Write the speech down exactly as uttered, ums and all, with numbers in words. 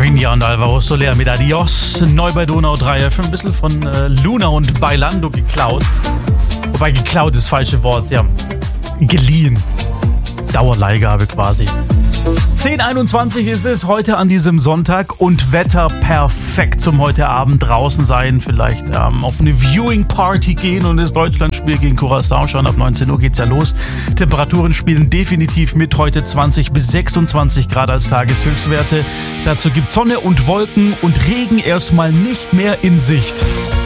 Rinja und Alvaro Soler mit Adios. Neu bei Donau drei F M. Ein bisschen von äh, Luna und Bailando geklaut. Wobei geklaut ist das falsche Wort. Ja, geliehen. Dauerleihgabe quasi. zehn Uhr einundzwanzig ist es heute an diesem Sonntag und Wetter perfekt zum heute Abend draußen sein. Vielleicht ähm, auf eine Viewing Party gehen und das Deutschlandspiel gegen Curaçao schauen. Ab neunzehn Uhr geht's ja los. Temperaturen spielen definitiv mit. Heute zwanzig bis sechsundzwanzig Grad als Tageshöchstwerte. Dazu gibt's Sonne und Wolken und Regen erstmal nicht mehr in Sicht.